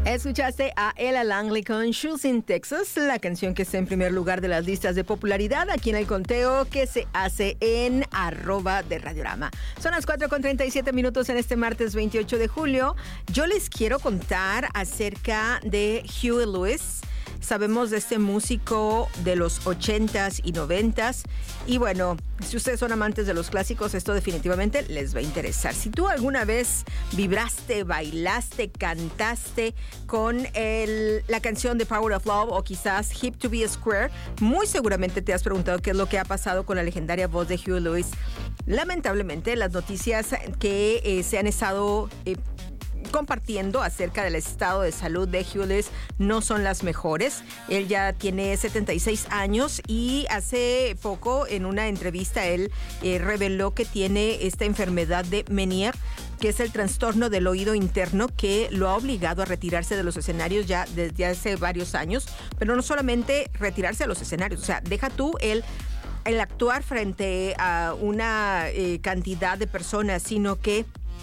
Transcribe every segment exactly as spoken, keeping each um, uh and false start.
Escuchaste a Ella Langley con Shoes in Texas, la canción que está en primer lugar de las listas de popularidad aquí en el conteo que se hace en arroba de Radiorama. Son las cuatro con treinta y siete minutos en este martes veintiocho de julio. Yo les quiero contar acerca de Huey Lewis. Sabemos de este músico de los ochentas y noventas. Y bueno, si ustedes son amantes de los clásicos, esto definitivamente les va a interesar. Si tú alguna vez vibraste, bailaste, cantaste con el, la canción de Power of Love o quizás Hip to be a Square, muy seguramente te has preguntado qué es lo que ha pasado con la legendaria voz de Huey Lewis. Lamentablemente, las noticias que eh, se han estado Eh, compartiendo acerca del estado de salud de Huey Lewis no son las mejores. Él ya tiene setenta y seis años y hace poco en una entrevista él eh, reveló que tiene esta enfermedad de Meniere, que es el trastorno del oído interno que lo ha obligado a retirarse de los escenarios ya desde hace varios años, pero no solamente retirarse de los escenarios, o sea, deja tú el el actuar frente a una eh, cantidad de personas, sino que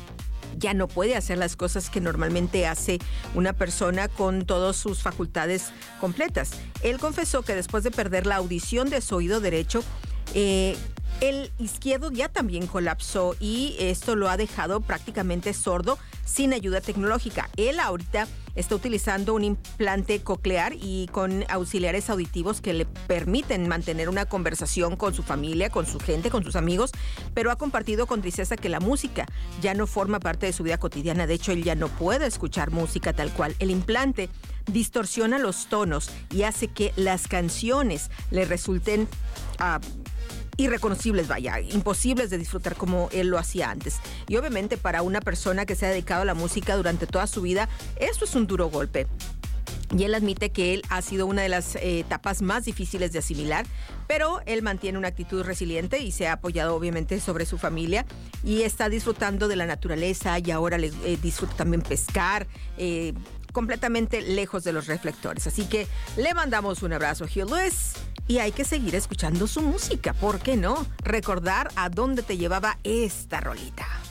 ya no puede hacer las cosas que normalmente hace una persona con todas sus facultades completas. Él confesó que después de perder la audición de su oído derecho, eh, el izquierdo ya también colapsó y esto lo ha dejado prácticamente sordo sin ayuda tecnológica. Él ahorita está utilizando un implante coclear y con auxiliares auditivos que le permiten mantener una conversación con su familia, con su gente, con sus amigos, pero ha compartido con tristeza que la música ya no forma parte de su vida cotidiana. De hecho, él ya no puede escuchar música tal cual. El implante distorsiona los tonos y hace que las canciones le resulten Uh, irreconocibles, vaya, imposibles de disfrutar como él lo hacía antes. Y obviamente para una persona que se ha dedicado a la música durante toda su vida, esto es un duro golpe. Y él admite que él ha sido una de las eh, etapas más difíciles de asimilar, pero él mantiene una actitud resiliente y se ha apoyado obviamente sobre su familia y está disfrutando de la naturaleza y ahora le eh, disfruta también pescar, eh, completamente lejos de los reflectores. Así que le mandamos un abrazo a Huey Lewis y hay que seguir escuchando su música. ¿Por qué no? Recordar a dónde te llevaba esta rolita.